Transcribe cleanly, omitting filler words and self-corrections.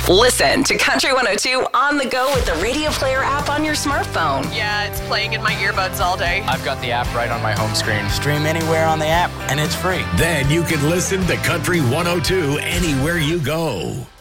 Listen to Country 102 on the go with the Radio Player app on your smartphone. Yeah, it's playing in my earbuds all day. I've got the app right on my home screen. Stream anywhere on the app, and it's free. Then you can listen to Country 102 anywhere you go.